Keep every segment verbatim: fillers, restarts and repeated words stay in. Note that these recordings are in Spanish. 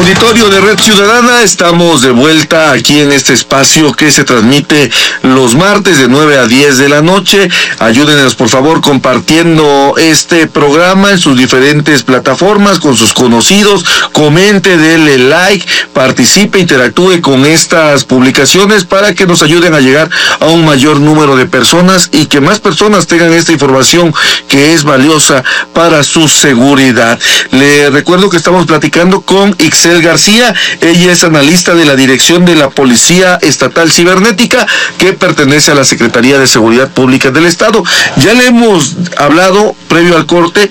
Auditorio de Red Ciudadana, estamos de vuelta aquí en este espacio que se transmite los martes de nueve a diez de la noche. Ayúdenos por favor compartiendo este programa en sus diferentes plataformas con sus conocidos, comente, denle like, participe, interactúe con estas publicaciones para que nos ayuden a llegar a un mayor número de personas y que más personas tengan esta información que es valiosa para su seguridad. Le recuerdo que estamos platicando con Ixel García. Ella es analista de la Dirección de la Policía Estatal Cibernética, que pertenece a la Secretaría de Seguridad Pública del Estado. Ya le hemos hablado previo al corte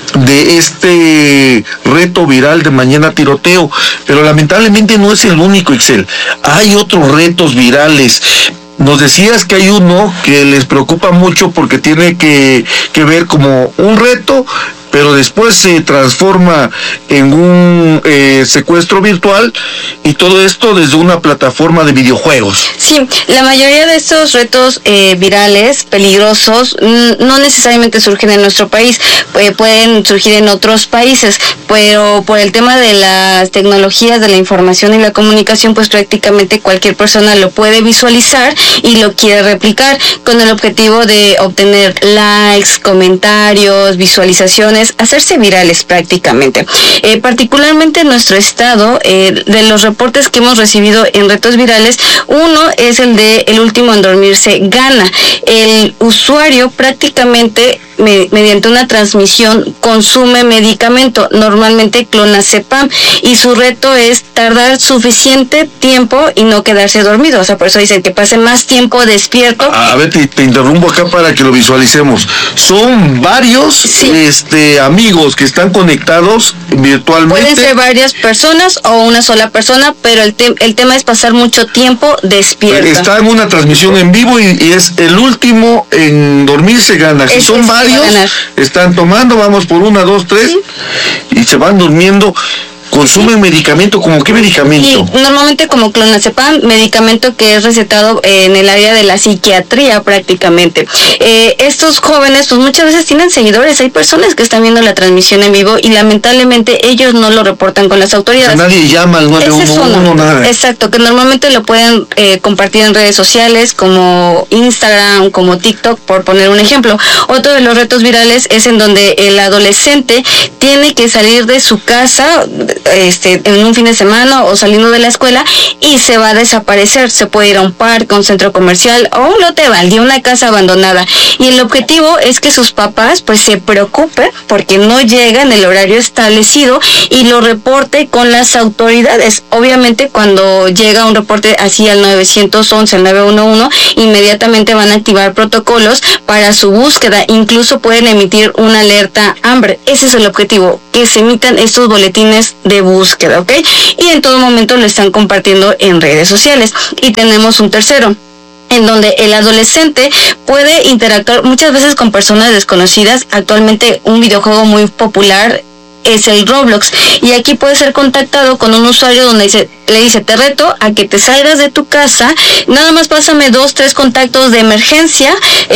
de este reto viral de Mañana Tiroteo, pero lamentablemente no es el único, Ixel. Hay otros retos virales. Nos decías que hay uno que les preocupa mucho porque tiene que, que ver como un reto, pero después se transforma en un eh, secuestro virtual, y todo esto desde una plataforma de videojuegos. Sí, la mayoría de estos retos eh, virales, peligrosos, no necesariamente surgen en nuestro país, eh, pueden surgir en otros países, pero por el tema de las tecnologías de la información y la comunicación, pues prácticamente cualquier persona lo puede visualizar y lo quiere replicar con el objetivo de obtener likes, comentarios, visualizaciones, hacerse virales prácticamente. Eh, particularmente en nuestro estado, eh, de los reportes que hemos recibido en retos virales, uno es el de el último en dormirse gana. El usuario prácticamente me, mediante una transmisión consume medicamento, normalmente clonazepam, y su reto es tardar suficiente tiempo y no quedarse dormido. O sea, por eso dicen que pase más tiempo despierto. A, a ver, te, te interrumpo acá para que lo visualicemos. Son varios sí. este amigos que están conectados virtualmente. Pueden ser varias personas o una sola persona, pero el, te, el tema es pasar mucho tiempo despierto. Está en una transmisión en vivo y, y es el último en dormirse gana. Si es, son varios, están tomando, vamos por una, dos, tres, ¿sí? Y se van durmiendo. ¿Consumen sí. medicamento? ¿Como qué medicamento? Sí, normalmente como clonazepam, medicamento que es recetado en el área de la psiquiatría prácticamente. Eh, estos jóvenes pues muchas veces tienen seguidores, hay personas que están viendo la transmisión en vivo y lamentablemente ellos no lo reportan con las autoridades. O sea, nadie llama al nueve uno uno, nada. Exacto, que normalmente lo pueden eh, compartir en redes sociales como Instagram, como TikTok, por poner un ejemplo. Otro de los retos virales es en donde el adolescente tiene que salir de su casa Este, en un fin de semana o saliendo de la escuela y se va a desaparecer. Se puede ir a un parque, a un centro comercial o un lote baldío, una casa abandonada, y el objetivo es que sus papás pues se preocupen porque no llega en el horario establecido y lo reporte con las autoridades. Obviamente cuando llega un reporte así al nueve once, al nueve uno uno, inmediatamente van a activar protocolos para su búsqueda, incluso pueden emitir una alerta AMBER. Ese es el objetivo, que se emitan estos boletines de búsqueda, ¿ok? Y en todo momento lo están compartiendo en redes sociales. Y tenemos un tercero, en donde el adolescente puede interactuar muchas veces con personas desconocidas. Actualmente un videojuego muy popular es el Roblox, y aquí puede ser contactado con un usuario donde dice, le dice, te reto a que te salgas de tu casa, nada más pásame dos, tres contactos de emergencia,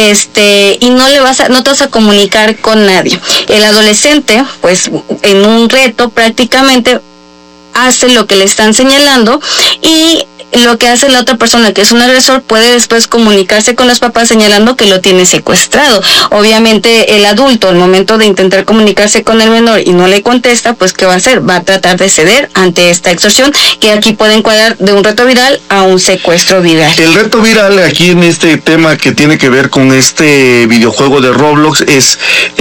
este, y no le vas a, no te vas a comunicar con nadie. El adolescente, pues, en un reto prácticamente hace lo que le están señalando, y lo que hace la otra persona, que es un agresor, puede después comunicarse con los papás señalando que lo tiene secuestrado. Obviamente el adulto, al momento de intentar comunicarse con el menor y no le contesta, pues ¿qué va a hacer? Va a tratar de ceder ante esta extorsión, que aquí puede encuadrar de un reto viral a un secuestro viral. El reto viral aquí en este tema que tiene que ver con este videojuego de Roblox es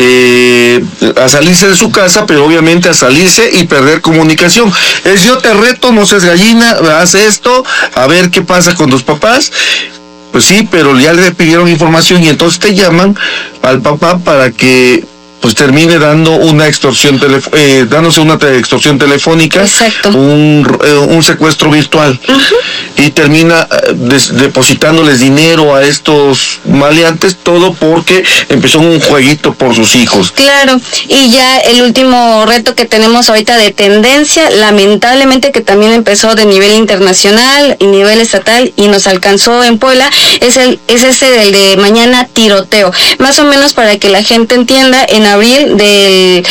eh, a salirse de su casa, pero obviamente a salirse y perder comunicación. Es yo te reto, no seas gallina, haz esto, a ver qué pasa con tus papás. Pues sí, pero ya le pidieron información y entonces te llaman al papá para que pues termine dando una extorsión telef eh, dándose una te extorsión telefónica. Exacto. un, eh, un secuestro virtual. Uh-huh. Y termina eh, des depositándoles dinero a estos maleantes, todo porque empezó un jueguito por sus hijos. Claro, y ya el último reto que tenemos ahorita de tendencia, lamentablemente que también empezó de nivel internacional y nivel estatal y nos alcanzó en Puebla, es el es este del de Mañana Tiroteo. Más o menos para que la gente entienda, en abril del,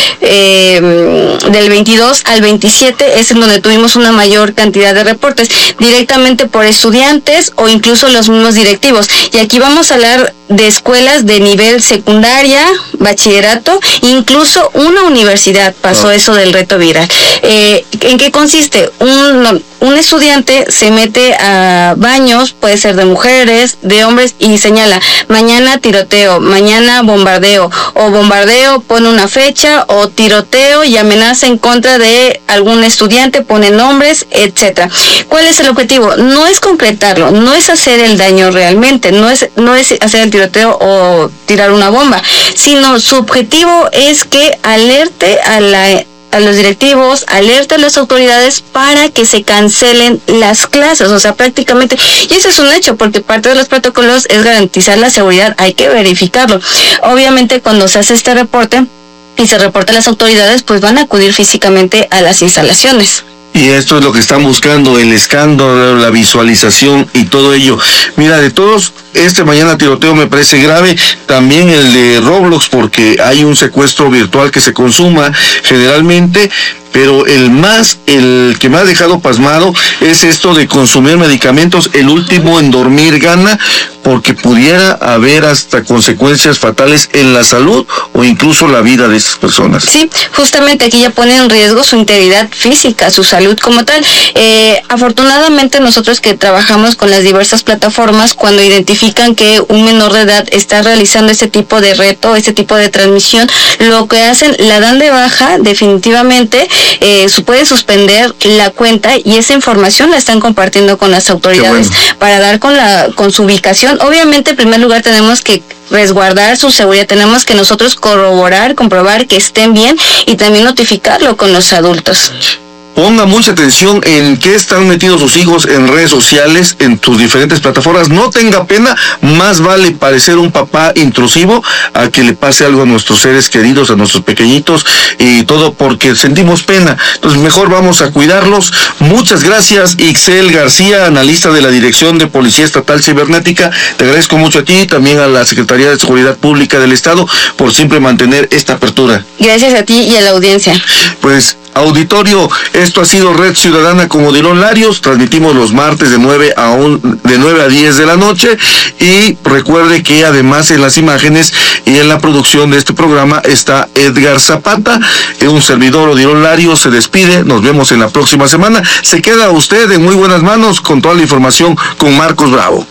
eh, del veintidós al veintisiete es en donde tuvimos una mayor cantidad de reportes, directamente por estudiantes o incluso los mismos directivos. Y aquí vamos a hablar de escuelas de nivel secundaria, bachillerato, incluso una universidad pasó oh. eso del reto viral. Eh, ¿En qué consiste? Un, un estudiante se mete a baños, puede ser de mujeres, de hombres, y señala, mañana tiroteo, mañana bombardeo, o bombardeo, pone una fecha, o tiroteo y amenaza en contra de algún estudiante, pone nombres, etcétera. ¿Cuál es el objetivo? No es concretarlo, no es hacer el daño realmente, no es, no es hacer el tiroteo o tirar una bomba, sino su objetivo es que alerte a la a los directivos, alerta a las autoridades para que se cancelen las clases, o sea, prácticamente, y eso es un hecho, porque parte de los protocolos es garantizar la seguridad, hay que verificarlo. Obviamente, cuando se hace este reporte y se reporta a las autoridades, pues van a acudir físicamente a las instalaciones. Y esto es lo que están buscando, el escándalo, la visualización y todo ello. Mira, de todos, este mañana tiroteo me parece grave, también el de Roblox, porque hay un secuestro virtual que se consuma generalmente, pero el más, el que me ha dejado pasmado es esto de consumir medicamentos, el último en dormir gana, porque pudiera haber hasta consecuencias fatales en la salud o incluso la vida de esas personas. Sí, justamente aquí ya pone en riesgo su integridad física, su salud como tal. Eh, afortunadamente nosotros que trabajamos con las diversas plataformas, cuando identifican que un menor de edad está realizando este tipo de reto, este tipo de transmisión, lo que hacen, la dan de baja definitivamente, eh, puede suspender la cuenta y esa información la están compartiendo con las autoridades bueno. para dar con la con su ubicación. Obviamente, en primer lugar, tenemos que resguardar su seguridad, tenemos que nosotros corroborar, comprobar que estén bien y también notificarlo con los adultos. Ponga mucha atención en qué están metidos sus hijos en redes sociales, en tus diferentes plataformas. No tenga pena, más vale parecer un papá intrusivo a que le pase algo a nuestros seres queridos, a nuestros pequeñitos y todo porque sentimos pena. Entonces mejor vamos a cuidarlos. Muchas gracias, Ixel García, analista de la Dirección de Policía Estatal Cibernética. Te agradezco mucho a ti, también a la Secretaría de Seguridad Pública del Estado por siempre mantener esta apertura. Gracias a ti y a la audiencia. Pues, auditorio, esto ha sido Red Ciudadana como dirán Larios. Transmitimos los martes de nueve a un, de nueve a diez de la noche y recuerde que además en las imágenes y en la producción de este programa está Edgar Zapata. Un servidor Odirón Larios se despide, nos vemos en la próxima semana. Se queda usted en muy buenas manos con toda la información con Marcos Bravo.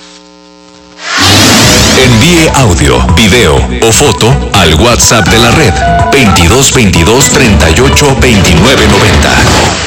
Envíe audio, video o foto al WhatsApp de la red veintidós veintidós treinta y ocho veintinueve noventa.